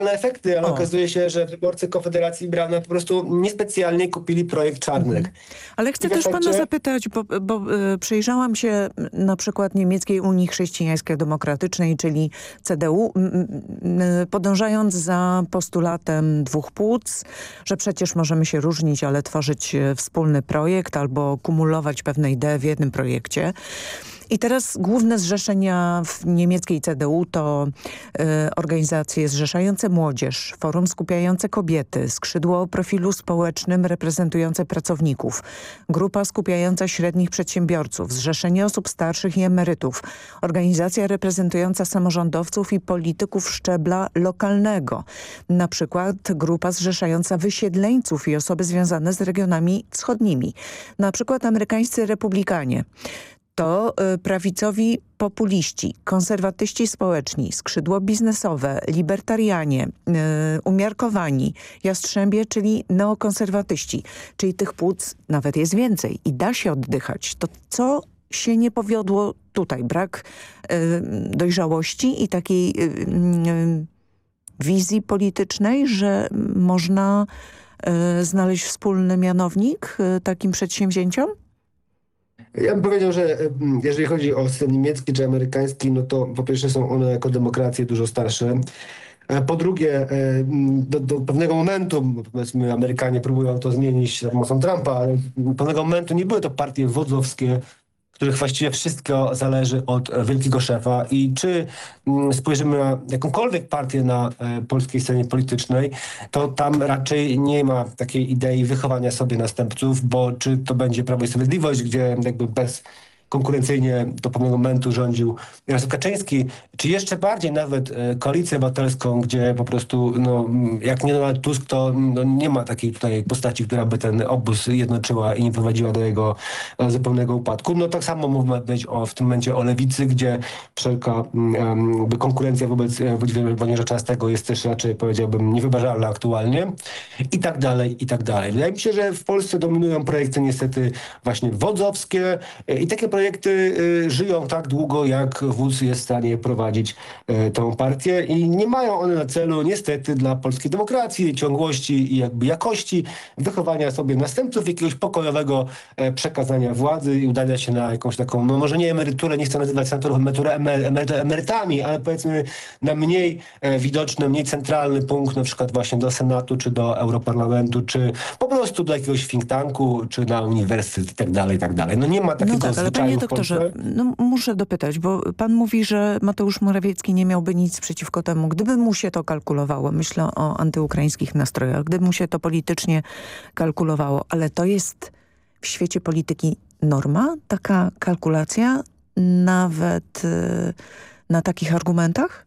efekty, ale O. okazuje się, że wyborcy Konfederacji Liberalnej po prostu niespecjalnie kupili projekt Czarnek. Ale chcę I w też pana efekcie- zapytać, bo przyjrzałam się na przykład Niemieckiej Unii Chrześcijańsko-Demokratycznej, czyli CDU, podążając za postulatem dwóch płuc, że przecież możemy się różnić, ale tworzyć wspólny projekt albo kumulować pewne idee w jednym projekcie. I teraz główne zrzeszenia w niemieckiej CDU to organizacje zrzeszające młodzież, forum skupiające kobiety, skrzydło o profilu społecznym reprezentujące pracowników, grupa skupiająca średnich przedsiębiorców, zrzeszenie osób starszych i emerytów, organizacja reprezentująca samorządowców i polityków szczebla lokalnego, na przykład grupa zrzeszająca wysiedleńców i osoby związane z regionami wschodnimi, na przykład amerykańscy republikanie. To prawicowi populiści, konserwatyści społeczni, skrzydło biznesowe, libertarianie, umiarkowani, jastrzębie, czyli neokonserwatyści. Czyli tych płuc nawet jest więcej i da się oddychać. To co się nie powiodło tutaj? Brak dojrzałości i takiej wizji politycznej, że można znaleźć wspólny mianownik takim przedsięwzięciom? Ja bym powiedział, że jeżeli chodzi o system niemiecki czy amerykański, no to po pierwsze są one jako demokracje dużo starsze. Po drugie, do pewnego momentu, powiedzmy Amerykanie próbują to zmienić za pomocą Trumpa, ale do pewnego momentu nie były to partie wodzowskie, których właściwie wszystko zależy od wielkiego szefa i czy spojrzymy na jakąkolwiek partię na polskiej scenie politycznej, to tam raczej nie ma takiej idei wychowania sobie następców, bo czy to będzie Prawo i Sprawiedliwość, gdzie jakby konkurencyjnie do pewnego momentu rządził Jarosław Kaczyński, czy jeszcze bardziej nawet Koalicję Obywatelską, gdzie po prostu, no, jak nie Donald Tusk, to nie ma takiej tutaj postaci, która by ten obóz jednoczyła i nie prowadziła do jego zupełnego upadku. No tak samo mógłby być w tym momencie o Lewicy, gdzie wszelka konkurencja wobec Włodzimierza Czarzastego jest też raczej, powiedziałbym, niewybarzalna aktualnie i tak dalej, i tak dalej. Wydaje mi się, że w Polsce dominują projekty niestety właśnie wodzowskie i takie projekty żyją tak długo, jak wódz jest w stanie prowadzić tą partię i nie mają one na celu niestety dla polskiej demokracji, ciągłości i jakby jakości wychowania sobie następców, jakiegoś pokojowego przekazania władzy i udania się na jakąś taką, no może nie emeryturę, nie chcę nazywać senatorów emerytami, ale powiedzmy na mniej widoczny, mniej centralny punkt, na przykład właśnie do Senatu, czy do Europarlamentu, czy po prostu do jakiegoś think tanku, czy na uniwersytet i tak dalej, i tak dalej. No nie ma takiego zwyczaju. Panie doktorze, no muszę dopytać, bo pan mówi, że Mateusz Morawiecki nie miałby nic przeciwko temu, gdyby mu się to kalkulowało. Myślę o antyukraińskich nastrojach. Gdyby mu się to politycznie kalkulowało. Ale to jest w świecie polityki norma? Taka kalkulacja? Nawet na takich argumentach?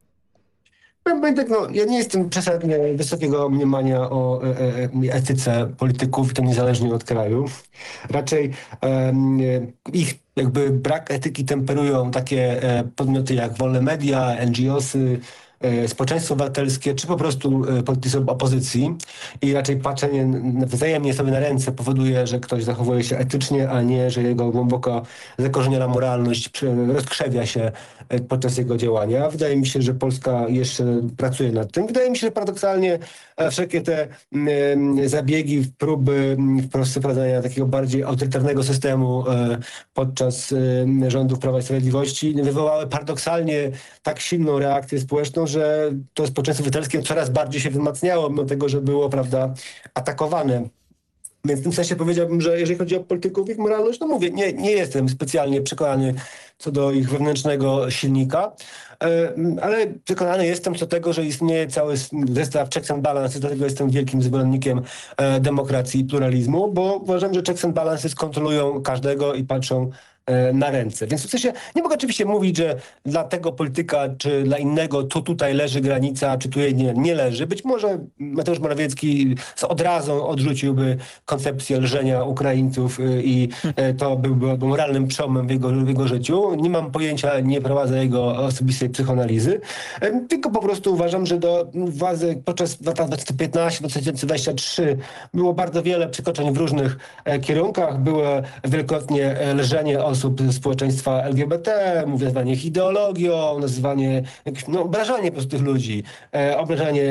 Ja nie jestem przesadnie wysokiego mniemania o etyce polityków, i to niezależnie od kraju. Raczej ich jakby brak etyki temperują takie podmioty jak wolne media, NGOsy, społeczeństwo obywatelskie, czy po prostu politycy opozycji i raczej patrzenie wzajemnie sobie na ręce powoduje, że ktoś zachowuje się etycznie, a nie, że jego głęboko zakorzeniona moralność rozkrzewia się podczas jego działania. Wydaje mi się, że Polska jeszcze pracuje nad tym. Wydaje mi się, że paradoksalnie wszelkie te zabiegi, próby wprowadzenia takiego bardziej autorytarnego systemu podczas rządów Prawa i Sprawiedliwości wywołały paradoksalnie tak silną reakcję społeczną, że to społeczeństwo obywatelskie coraz bardziej się wzmacniało, mimo tego, że było, prawda, atakowane. Więc w tym sensie powiedziałbym, że jeżeli chodzi o polityków, ich moralność, no mówię, nie jestem specjalnie przekonany co do ich wewnętrznego silnika, ale przekonany jestem co do tego, że istnieje cały zestaw checks and balances, dlatego jestem wielkim zwolennikiem demokracji i pluralizmu, bo uważam, że checks and balances kontrolują każdego i patrzą na ręce. Więc w sensie nie mogę oczywiście mówić, że dla tego polityka czy dla innego to tutaj leży granica, czy tu jej nie leży. Być może Mateusz Morawiecki z odrazą odrzuciłby koncepcję lżenia Ukraińców i to byłby moralnym przełomem w jego życiu. Nie mam pojęcia, nie prowadzę jego osobistej psychoanalizy, tylko po prostu uważam, że do władzy podczas lat 2015-2023 było bardzo wiele przekroczeń w różnych kierunkach. Było wielokrotnie lżenie osób ze społeczeństwa LGBT, nazywanie ich ideologią, nazywanie, obrażanie po prostu tych ludzi, obrażanie